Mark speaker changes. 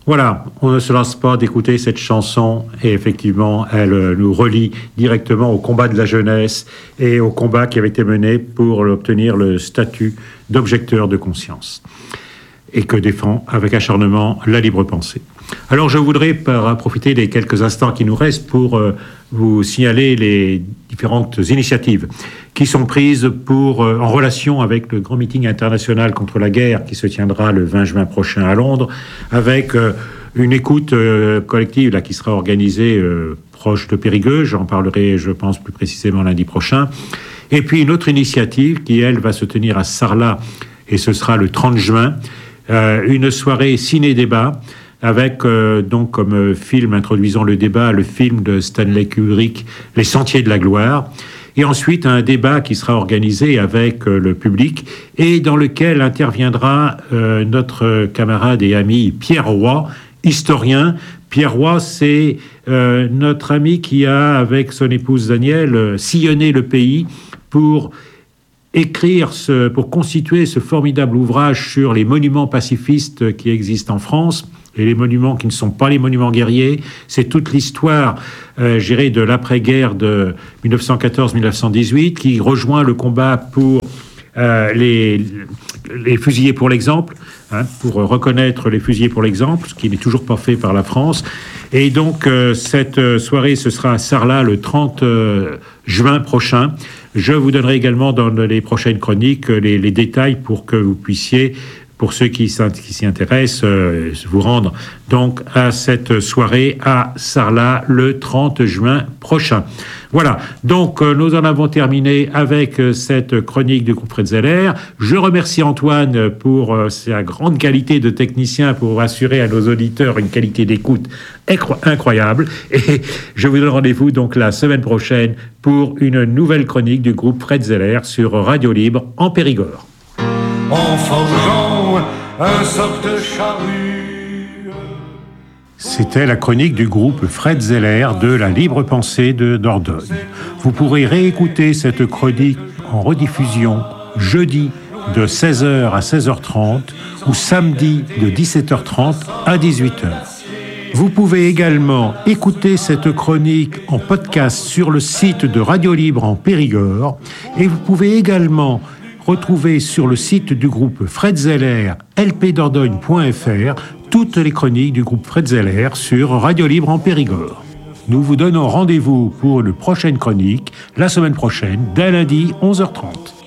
Speaker 1: Voilà, on ne se lasse pas d'écouter cette chanson et effectivement, elle nous relie directement au combat de la jeunesse et au combat qui avait été mené pour obtenir le statut d'objecteur de conscience et que défend avec acharnement la libre pensée. Alors je voudrais profiter des quelques instants qui nous restent pour vous signaler les différentes initiatives qui sont prises en relation avec le grand meeting international contre la guerre qui se tiendra le 20 juin prochain à Londres, avec une écoute collective là, qui sera organisée proche de Périgueux. J'en parlerai, je pense, plus précisément lundi prochain. Et puis une autre initiative qui, elle, va se tenir à Sarlat, et ce sera le 30 juin, une soirée ciné-débat avec donc comme film introduisant le débat, le film de Stanley Kubrick, Les Sentiers de la Gloire, et ensuite un débat qui sera organisé avec le public et dans lequel interviendra notre camarade et ami Pierre Roy, historien. Pierre Roy, c'est notre ami qui a, avec son épouse Danielle, sillonné le pays pour pour constituer ce formidable ouvrage sur les monuments pacifistes qui existent en France, et les monuments qui ne sont pas les monuments guerriers. C'est toute l'histoire, de l'après-guerre de 1914-1918, qui rejoint le combat pour les fusillés pour l'exemple, pour reconnaître les fusillés pour l'exemple, ce qui n'est toujours pas fait par la France. Et donc, cette soirée, ce sera à Sarlat le 30 juin prochain. Je vous donnerai également dans les prochaines chroniques les détails pour que vous puissiez, pour ceux qui s'y intéressent, vous rendre donc à cette soirée à Sarlat le 30 juin prochain. Voilà, donc nous en avons terminé avec cette chronique du groupe Fred Zeller. Je remercie Antoine pour sa grande qualité de technicien pour assurer à nos auditeurs une qualité d'écoute incroyable. Et je vous donne rendez-vous donc la semaine prochaine pour une nouvelle chronique du groupe Fred Zeller sur Radio Libre en Périgord. En forgeant un soc de charrue. C'était la chronique du groupe Fred Zeller de la Libre Pensée de Dordogne. Vous pourrez réécouter cette chronique en rediffusion jeudi de 16h à 16h30 ou samedi de 17h30 à 18h. Vous pouvez également écouter cette chronique en podcast sur le site de Radio Libre en Périgord et vous pouvez également retrouver sur le site du groupe Fred Zeller, lpdordogne.fr, toutes les chroniques du groupe Fred Zeller sur Radio Libre en Périgord. Nous vous donnons rendez-vous pour une prochaine chronique la semaine prochaine, dès lundi 11h30.